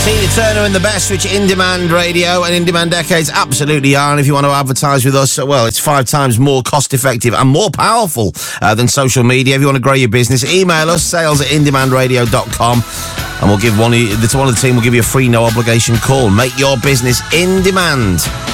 Tina Turner and the Best, which In Demand Radio and In Demand Decades absolutely are. And if you want to advertise with us, well, it's 5 times more cost-effective and more powerful than social media. If you want to grow your business, email us, sales@indemandradio.com, and we'll give one of the team will give you a free, no-obligation call. Make your business in demand.